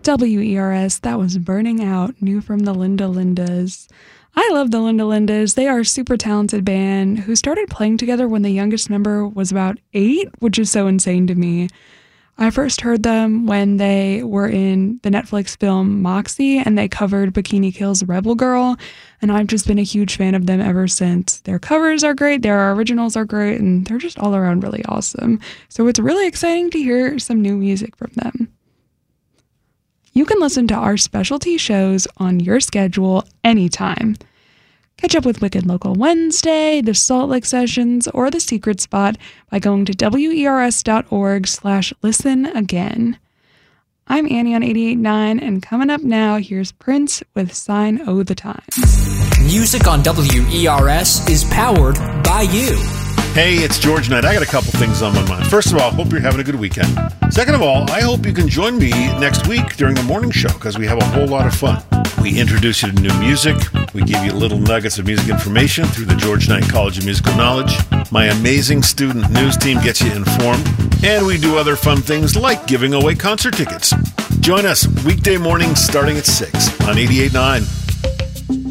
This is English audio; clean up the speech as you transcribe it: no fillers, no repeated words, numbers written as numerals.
WERS, that was Burning Out, new from the Linda Lindas. I love the Linda Lindas. They are a super talented band who started playing together when the youngest member was about 8, which is so insane to me. I first heard them when they were in the Netflix film Moxie, and they covered Bikini Kill's Rebel Girl, and I've just been a huge fan of them ever since. Their covers are great, their originals are great, and they're just all around really awesome. So it's really exciting to hear some new music from them. You can listen to our specialty shows on your schedule anytime. Catch up with Wicked Local Wednesday, the Salt Lake Sessions, or The Secret Spot by going to wers.org/listen again. I'm Annie on 88.9, and coming up now, here's Prince with Sign O' the Times. Music on WERS is powered by you. Hey, it's George Knight. I got a couple things on my mind. First of all, hope you're having a good weekend. Second of all, I hope you can join me next week during the morning show because we have a whole lot of fun. We introduce you to new music. We give you little nuggets of music information through the George Knight College of Musical Knowledge. My amazing student news team gets you informed. And we do other fun things like giving away concert tickets. Join us weekday mornings starting at 6 on 88.9.